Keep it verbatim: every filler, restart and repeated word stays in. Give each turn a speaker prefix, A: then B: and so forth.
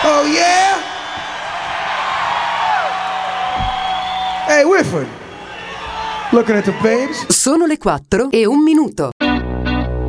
A: Oh yeah? Hey Whitford, looking at the babes.
B: Sono le quattro e un minuto.